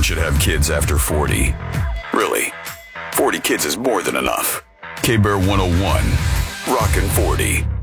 one should have kids after 40. Really, 40 kids is more than enough. K-Bear 101, Rockin' 40.